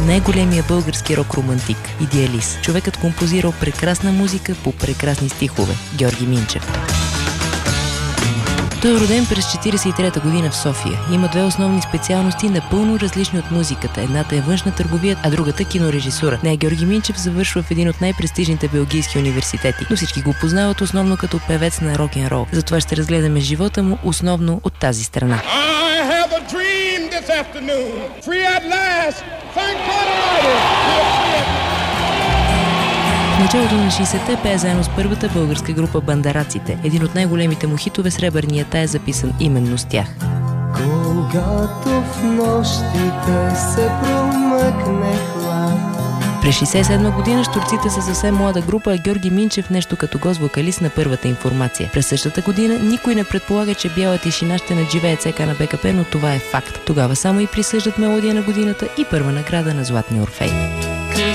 най-големия български рок-романтик, идеалист. Човекът композирал прекрасна музика по прекрасни стихове. Георги Минчев. Той е роден през 1943 година в София. Има две основни специалности, напълно различни от музиката. Едната е външна търговия, а другата кинорежисура. Нея Георги Минчев завършва в един от най-престижните белгийски университети, но всички го познават основно като певец на рок-н-рол. Затова ще разгледаме живота му основно от тази страна. В началото на 60-те пее заедно с първата българска група Бандараците. Един от най-големите му хитове Сребърният е записан именно с тях. Когато в нощите се промъкне хлад. През 1967 година щурците са съвсем млада група, а Георги Минчев нещо като гост-вокалист на първата информация. През същата година никой не предполага, че Бяла тишина ще надживее ЦК на БКП, но това е факт. Тогава само и присъждат мелодия на годината и първа награда на Златния Орфей.